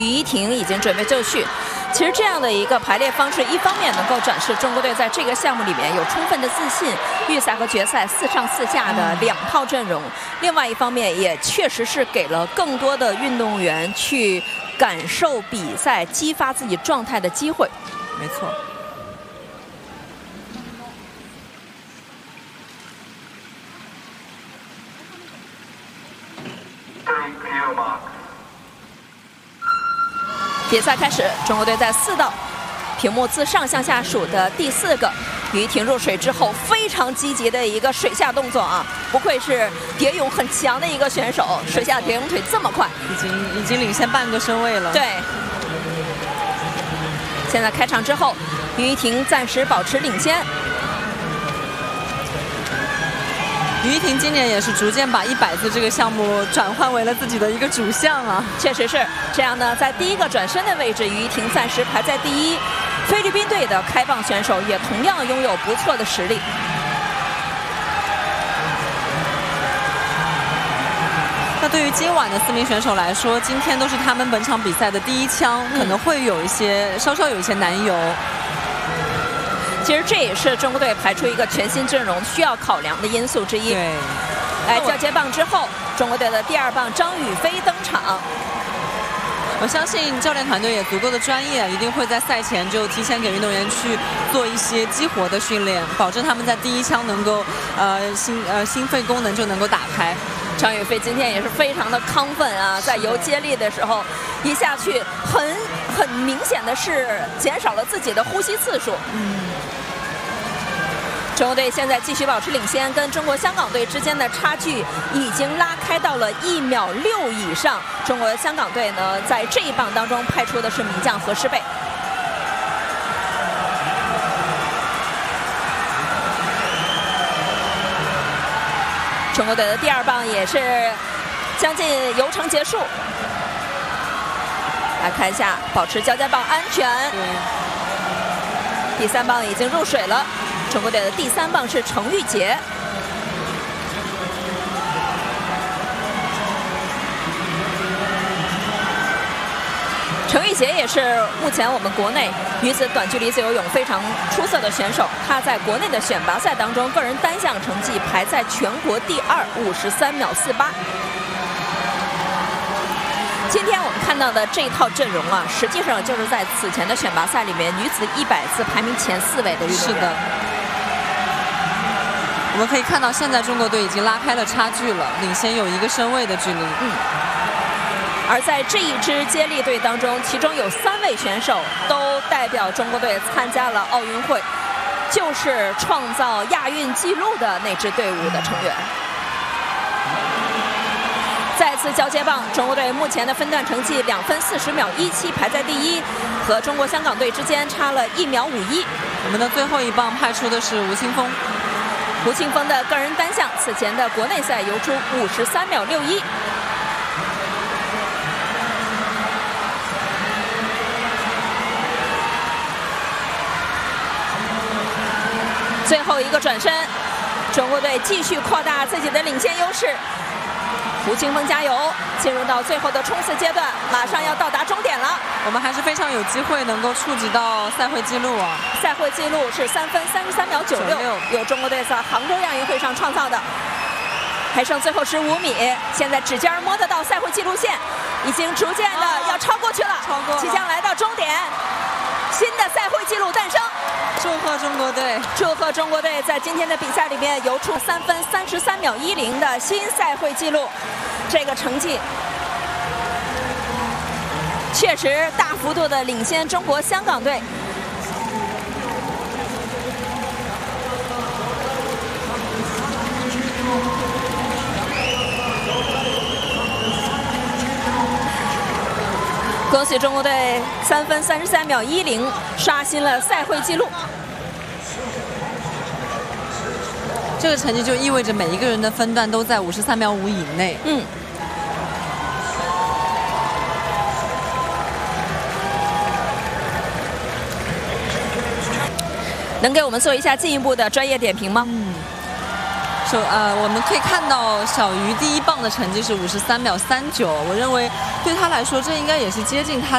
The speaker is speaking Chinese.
于依婷已经准备就绪。其实这样的一个排列方式，一方面能够展示中国队在这个项目里面有充分的自信，预赛和决赛4上4下的2套阵容；另外一方面，也确实是给了更多的运动员去感受比赛、激发自己状态的机会。 没错。 比赛开始，中国队在4道，屏幕自上向下数的第4个，于依婷入水之后非常积极的一个水下动作啊，不愧是蝶泳很强的一个选手，水下蝶泳腿这么快， 已经领先半个身位了。 对。现在开场之后，于依婷暂时保持领先。 于依婷今年也是逐渐把100字这个项目转换为了自己的一个主项啊， 确实是这样呢。在第1个转身的位置，于依婷暂时排在第1。菲律宾队的开棒选手也同样拥有不错的实力。 那对于今晚的4名选手来说，今天都是他们本场比赛的第1枪，可能会有一些稍稍有一些难游。 其实这也是中国队排出一个全新阵容需要考量的因素之一。 对， 来交接棒之后，中国队的第2棒张雨霏登场。 我相信教练团队也足够的专业，一定会在赛前就提前给运动员去做一些激活的训练，保证他们在第1枪能够心肺功能就能够打开。 张雨霏今天也是非常的亢奋啊，在游接力的时候，一下去很明显的是减少了自己的呼吸次数。中国队现在继续保持领先，跟中国香港队之间的差距已经拉开到了1秒6以上。中国香港队呢，在这一棒当中派出的是名将何诗蓓。中国队的第2棒也是将近游程结束。来看一下，保持交接棒安全。第3棒已经入水了。 中国队的第3棒是程玉洁。程玉洁也是目前我们国内女子短距离自由泳非常出色的选手。她在国内的选拔赛当中，个人单项成绩排在全国第2，53秒48。今天我们看到的这一套阵容啊，实际上就是在此前的选拔赛里面女子100字排名前4位的运动员。是的。 我们可以看到，现在中国队已经拉开了差距了，领先有1个身位的距离。 而在这一支接力队当中，其中有3位选手都代表中国队参加了奥运会，就是创造亚运纪录的那支队伍的成员。再次交接棒，中国队目前的分段成绩2分40秒17，排在第1，和中国香港队之间差了1秒51。 我们的最后一棒派出的是吴青峰。 吴青峰的个人单项，此前的国内赛游出53秒61。最后一个转身，中国队继续扩大自己的领先优势。吴青峰加油！进入到最后的冲刺阶段，马上要到达终点了。 我们还是非常有机会能够触及到赛会纪录啊！ 赛会纪录是3分33秒96，由中国队在杭州亚运会上创造的。还剩最后15米，现在指尖摸得到赛会纪录线，已经逐渐的要超过去了，即将来到终点，新的赛会纪录诞生。 祝贺中国队！ 祝贺中国队在今天的比赛里面游出3分33秒10的新赛会纪录，这个成绩确实大幅度的领先中国香港队。恭喜中国队3分33秒10刷新了赛会纪录。 这个成绩就意味着每一个人的分段都在53秒5以内。 能给我们做一下进一步的专业点评吗？ 我们可以看到小鱼第一棒的成绩是53秒39，我认为对他来说这应该也是接近他